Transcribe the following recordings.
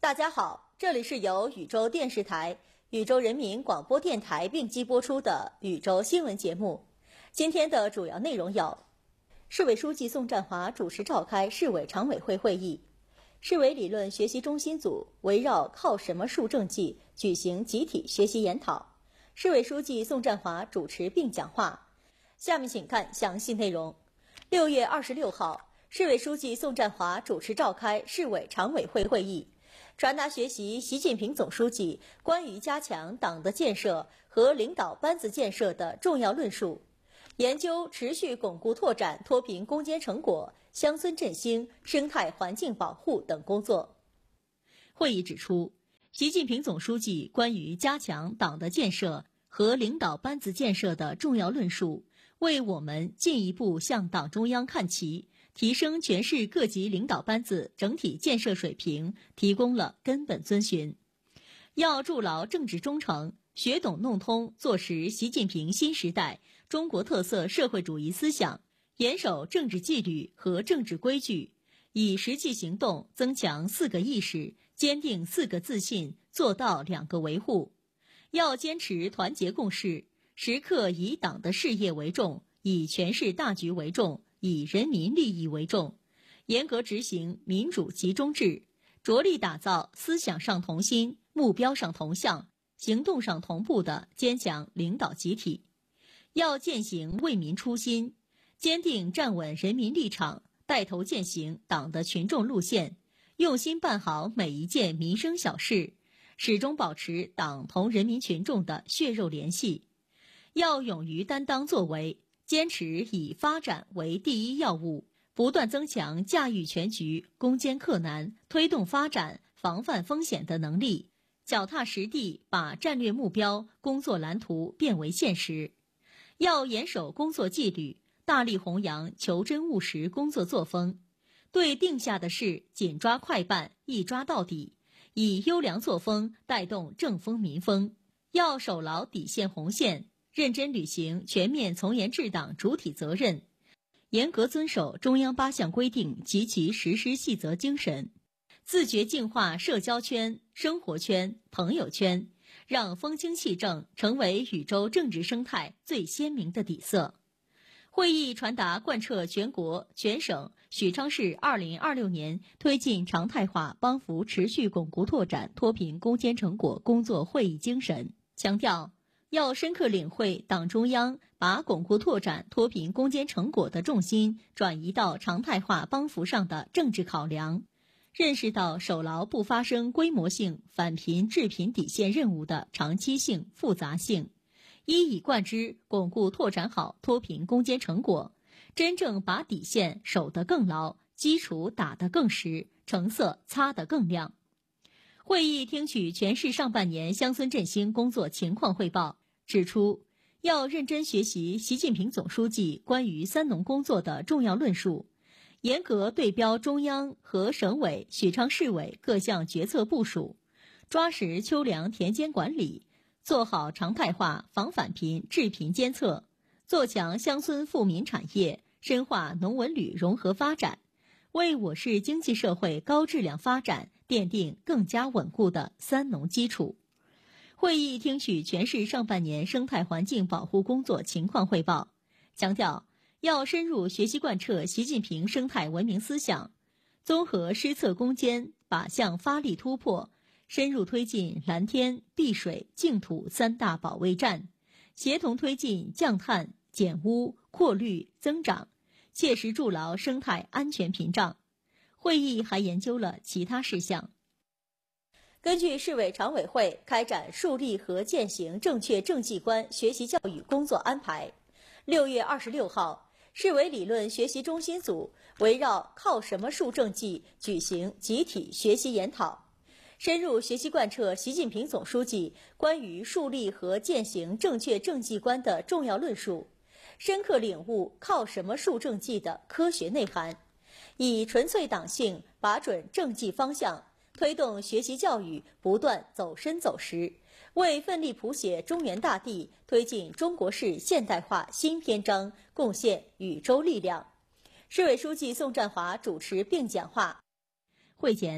大家好，这里是由禹州电视台、禹州人民广播电台并机播出的禹州新闻节目。今天的主要内容有：市委书记宋占华主持召开市委常委会会议，市委理论学习中心组围绕靠什么树政绩举行集体学习研讨，市委书记宋占华主持并讲话。下面请看详细内容。6月26号，市委书记宋占华主持召开市委常委会会议，传达学习习近平总书记关于加强党的建设和领导班子建设的重要论述，研究持续巩固拓展脱贫攻坚成果、乡村振兴、生态环境保护等工作。会议指出，习近平总书记关于加强党的建设和领导班子建设的重要论述，为我们进一步向党中央看齐，提升全市各级领导班子整体建设水平提供了根本遵循。要筑牢政治忠诚，学懂弄通做实习近平新时代中国特色社会主义思想，严守政治纪律和政治规矩，以实际行动增强4个意识，坚定4个自信，做到2个维护。要坚持团结共事，时刻以党的事业为重，以全市大局为重，以人民利益为重，严格执行民主集中制，着力打造思想上同心、目标上同向、行动上同步的坚强领导集体。要践行为民初心，坚定站稳人民立场，带头践行党的群众路线，用心办好每一件民生小事，始终保持党同人民群众的血肉联系。要勇于担当作为，坚持以发展为第一要务，不断增强驾驭全局、攻坚克难、推动发展、防范风险的能力，脚踏实地把战略目标、工作蓝图变为现实。要严守工作纪律，大力弘扬求真务实工作作风，对定下的事紧抓快办、一抓到底，以优良作风带动政风民风。要守牢底线红线，认真履行全面从严治党主体责任，严格遵守中央8项规定及其实施细则精神，自觉净化社交圈、生活圈、朋友圈，让风清气正成为禹州政治生态最鲜明的底色。会议传达贯彻全国、全省、许昌市2026年推进常态化帮扶持续巩固拓展脱贫攻坚成果工作会议精神，强调要深刻领会党中央把巩固拓展脱贫攻坚成果的重心转移到常态化帮扶上的政治考量，认识到守牢不发生规模性反贫治贫底线任务的长期性、复杂性，一以贯之巩固拓展好脱贫攻坚成果，真正把底线守得更牢，基础打得更实，成色擦得更亮。会议听取全市上半年乡村振兴工作情况汇报，指出要认真学习习近平总书记关于3农工作的重要论述，严格对标中央和省委、许昌市委各项决策部署，抓实秋粮田间管理，做好常态化防反贫治贫监测，做强乡村富民产业，深化农文旅融合发展，为我市经济社会高质量发展奠定更加稳固的3农基础。会议听取全市上半年生态环境保护工作情况汇报，强调要深入学习贯彻习近平生态文明思想，综合施策攻坚，靶向发力突破，深入推进蓝天、碧水、净土3大保卫战，协同推进降碳、减污、扩绿、增长，切实筑牢生态安全屏障。会议还研究了其他事项。根据市委常委会开展树立和践行正确政绩观学习教育工作安排，6月26号，市委理论学习中心组围绕靠什么树政绩举行集体学习研讨，深入学习贯彻习近平总书记关于树立和践行正确政绩观的重要论述，深刻领悟靠什么树政绩的科学内涵，以纯粹党性把准政绩方向，推动学习教育不断走深走实，为奋力谱写中原大地、推进中国式现代化新篇章贡献禹州力量。市委书记宋占华主持并讲话。会前，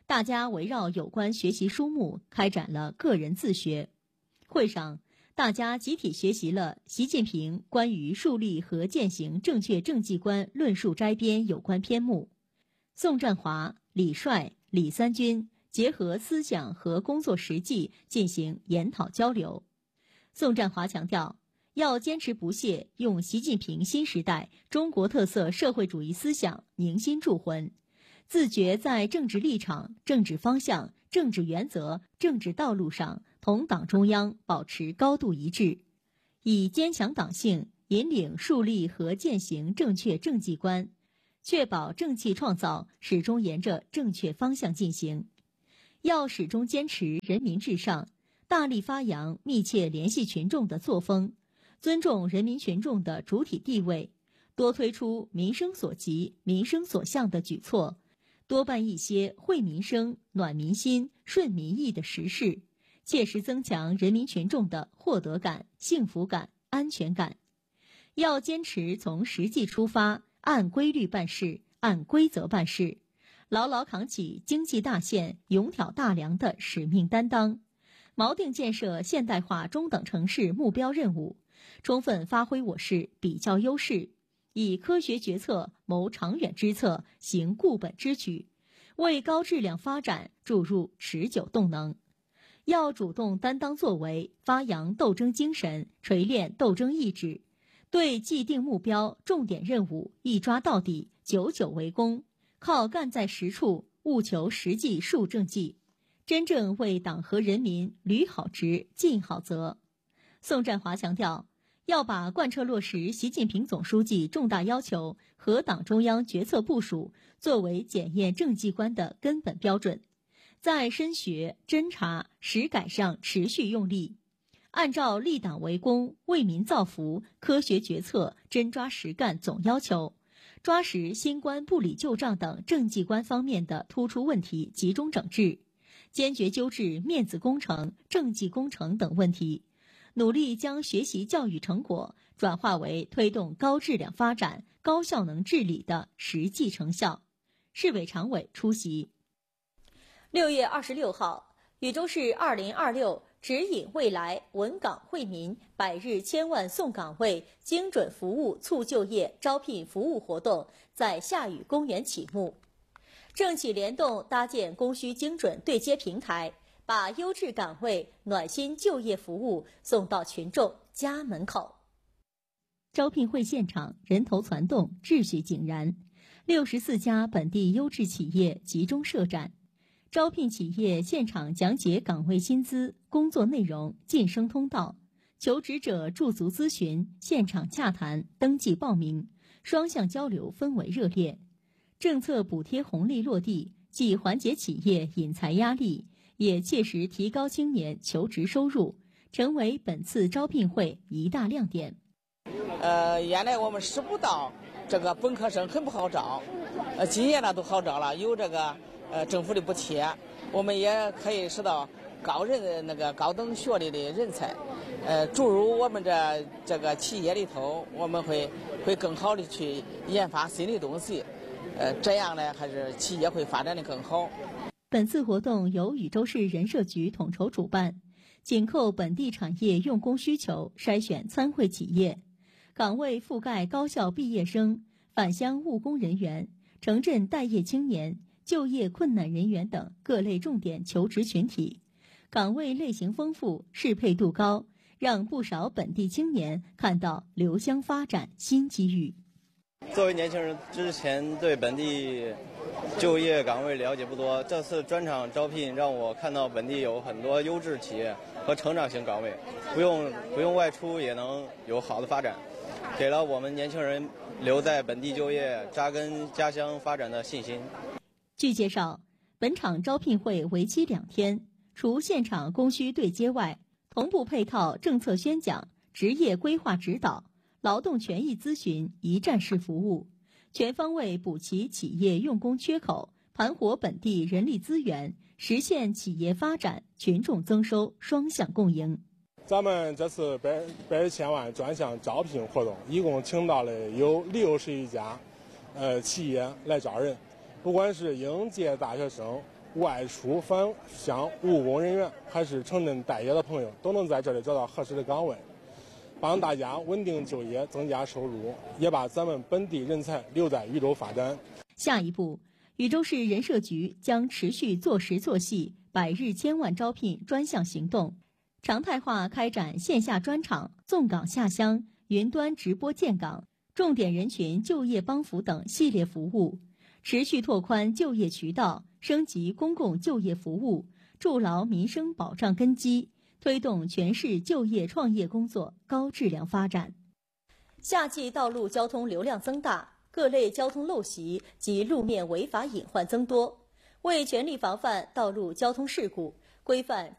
大家围绕有关学习书目开展了个人自学。会上，大家集体学习了习近平关于树立和践行正确政绩观论述摘编有关篇目。宋占华、李帅、李三军结合思想和工作实际进行研讨交流。宋占华强调，要坚持不懈用习近平新时代中国特色社会主义思想凝心铸魂，自觉在政治立场、政治方向、政治原则、政治道路上同党中央保持高度一致，以坚强党性引领树立和践行正确政绩观，确保政绩创造始终沿着正确方向进行。要始终坚持人民至上，大力发扬密切联系群众的作风，尊重人民群众的主体地位，多推出民生所急、民生所向的举措，多办一些惠民生、暖民心、顺民意的实事，切实增强人民群众的获得感、幸福感、安全感。要坚持从实际出发，按规律办事，按规则办事，牢牢扛起经济大县、勇挑大梁的使命担当，锚定建设现代化中等城市目标任务，充分发挥我市比较优势，以科学决策谋长远之策，行固本之举，为高质量发展注入持久动能。要主动担当作为，发扬斗争精神，锤炼斗争意志，对既定目标、重点任务一抓到底，久久为功，靠干在实处，务求实际树政绩，真正为党和人民履好职、尽好责。宋占华强调，要把贯彻落实习近平总书记重大要求和党中央决策部署作为检验政绩观的根本标准，在深学、侦查、实改上持续用力，按照立党为公、为民造福、科学决策、真抓实干总要求，抓实新观不理旧账等政绩观方面的突出问题集中整治，坚决纠治面子工程、政绩工程等问题，努力将学习教育成果转化为推动高质量发展、高效能治理的实际成效。市委常委出席。6月26号，禹州市2026指引未来稳岗惠民100日千万送岗位精准服务促就业招聘服务活动在夏禹公园启幕。政企联动搭建供需精准对接平台，把优质岗位、暖心就业服务送到群众家门口。招聘会现场人头攒动，秩序井然，64家本地优质企业集中设展。招聘企业现场讲解岗位薪资、工作内容、晋升通道，求职者驻足咨询，现场洽谈、登记报名，双向交流氛围热烈。政策补贴红利落地，既缓解企业引才压力，也切实提高青年求职收入，成为本次招聘会一大亮点。 原来我们师部道这个本科生很不好招，今年呢都好招了，有这个政府的补贴，我们也可以使到高等学历的人才，注入我们这个企业里头，我们会更好的去研发新的东西，这样呢还是企业会发展的更好。 本次活动由禹州市人社局统筹主办，紧扣本地产业用工需求，筛选参会企业，岗位覆盖高校毕业生、返乡务工人员、城镇待业青年、就业困难人员等各类重点求职群体，岗位类型丰富，适配度高，让不少本地青年看到留乡发展新机遇。 作为年轻人，之前对本地就业岗位了解不多，这次专场招聘让我看到本地有很多优质企业和成长型岗位，不用外出也能有好的发展，给了我们年轻人留在本地就业、扎根家乡发展的信心。 据介绍，本场招聘会为期2天，除现场供需对接外，同步配套政策宣讲、职业规划指导、劳动权益咨询一站式服务，全方位补齐企业用工缺口，盘活本地人力资源，实现企业发展、群众增收双向共赢。 咱们这次100日千万专项招聘活动，一共请到了有61家企业来招人，不管是应届大学生、 外出返乡务工人员还是城镇待业的朋友，都能在这里找到合适的岗位，帮大家稳定就业，增加收入，也把咱们本地人才留在禹州发展。 下一步，禹州市人社局将持续做实做细百日千万招聘专项行动，常态化开展线下专场、纵岗下乡、云端直播建岗、重点人群就业帮扶等系列服务，持续拓宽就业渠道，升级公共就业服务，筑牢民生保障根基，推动全市就业创业工作高质量发展。夏季道路交通流量增大，各类交通陋习及路面违法隐患增多，为全力防范道路交通事故，规范